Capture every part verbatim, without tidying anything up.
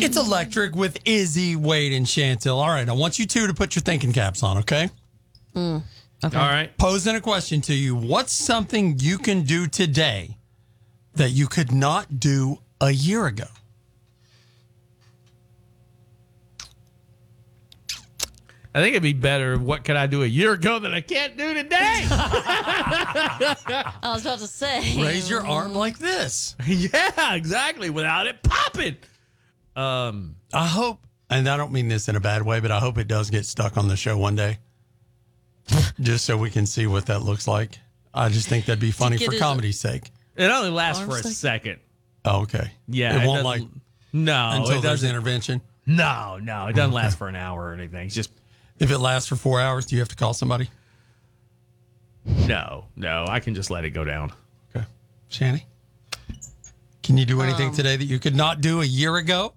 It's Electric with Izzy, Wade, and Chantel. All right, I want you two to put your thinking caps on, okay? Mm, okay. All right. Posing a question to you. What's something you can do today that you could not do a year ago? I think it'd be better. What could I do a year ago that I can't do today? I was about to say. Raise your arm like this. Yeah, exactly. Without it popping. Um, I hope, and I don't mean this in a bad way, but I hope it does get stuck on the show one day. Just so we can see what that looks like. I just think that'd be funny for comedy's sake. It only lasts Arm for a stick? second. Oh, okay. Yeah. It won't doesn't- like No. until it there's doesn't. intervention. No, no. It doesn't last for an hour or anything. It's just, If it lasts for four hours, do you have to call somebody? no, no. I can just let it go down. Okay. Shanny, can you do anything Um, today that you could not do a year ago?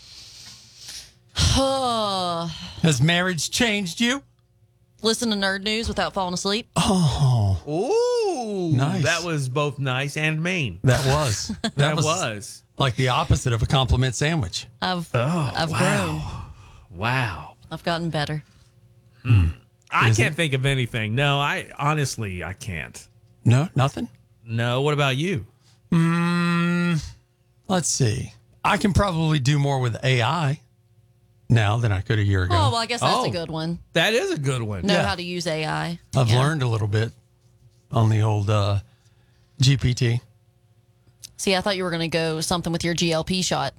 Has marriage changed you? Listen to Nerd News without falling asleep. Oh, Ooh. Nice. That was both nice and mean. that was. That, That was, was. like the opposite of a compliment sandwich. I've Oh, I've wow. grown. Wow. I've gotten better. I Is can't it? think of anything. No, I honestly, I can't. No, nothing? No. What about you? Mm, let's see. I can probably do more with A I now than I could a year ago. Oh, well, I guess that's Oh. a good one. That is a good one. Know Yeah. how to use A I. I've Yeah. learned a little bit on the old uh, G P T. See, I thought you were going to go something with your G L P shot.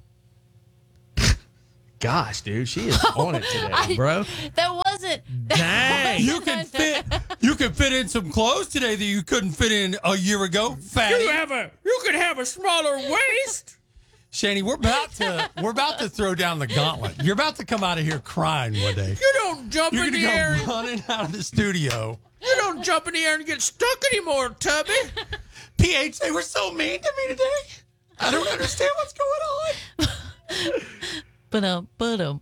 Gosh, dude, she is on it today, bro. That wasn't. Dang. You can fit you can fit in some clothes today that you couldn't fit in a year ago, fatty. have a you could have a smaller waist. Shani, we're about to we're about to throw down the gauntlet. You're about to come out of here crying one day. You don't jump You're in gonna the air. go running out of the studio. You don't jump in the air and get stuck anymore, Tubby. P H, they were so mean to me today. I don't understand what's going on. But um, but um.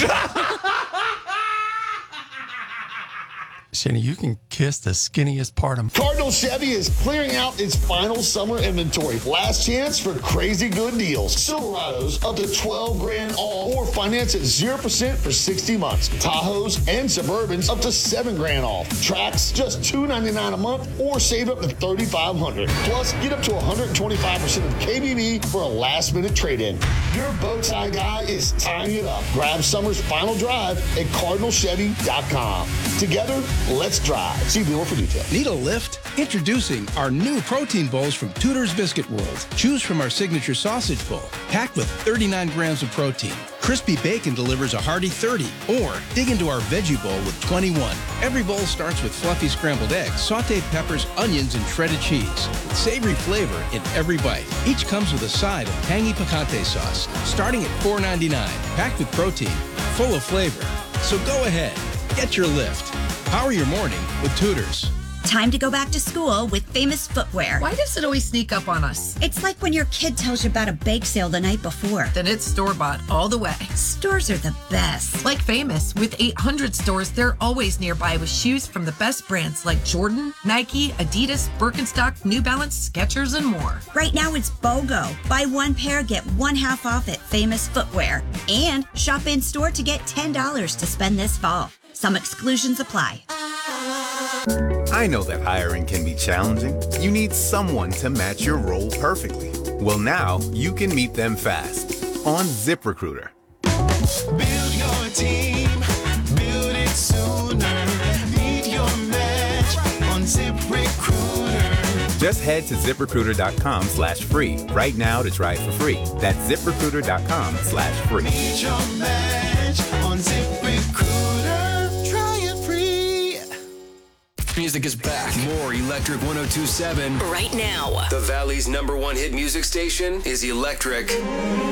Shani, you can kiss the skinniest part of Cardinal Chevy is clearing out its final summer inventory. Last chance for crazy good deals. Silverados up to twelve grand all, or finance at zero percent for sixty months. Tahoes and Suburbans up to seven grand off. Tracks just two ninety-nine a month, or save up to thirty-five hundred. Plus, get up to one hundred twenty-five percent of K B B for a last minute trade-in. Your bow tie guy is tying it up. Grab summer's final drive at cardinal chevy dot com. Together, let's drive. See dealer for details. Need a lift? Introducing our new protein bowls from Tudor's Biscuit World. Choose from our signature sausage bowl, packed with thirty-nine grams of protein. Crispy bacon delivers a hearty thirty, or dig into our veggie bowl with twenty-one. Every bowl starts with fluffy scrambled eggs, sauteed peppers, onions, and shredded cheese, with savory flavor in every bite. Each comes with a side of tangy picante sauce, starting at four ninety-nine, packed with protein, full of flavor. So go ahead, get your lift. Power your morning with Tudor's. Time to go back to school with Famous Footwear. Why does it always sneak up on us? It's like when your kid tells you about a bake sale the night before. Then it's store-bought all the way. Stores are the best. Like Famous, with eight hundred stores, they're always nearby with shoes from the best brands like Jordan, Nike, Adidas, Birkenstock, New Balance, Skechers, and more. Right now it's BOGO. Buy one pair, get one half off at Famous Footwear. And shop in store to get ten dollars to spend this fall. Some exclusions apply. I know that hiring can be challenging. You need someone to match your role perfectly. Well, now you can meet them fast on ZipRecruiter. Build your team, build it sooner. Meet your match on ZipRecruiter. Just head to ZipRecruiter.com slash free right now to try it for free. That's ZipRecruiter.com slash free. Meet your match on ZipRecruiter. Try it free. Music is back. More Electric one oh two point seven. Right now. The Valley's number one hit music station is Electric.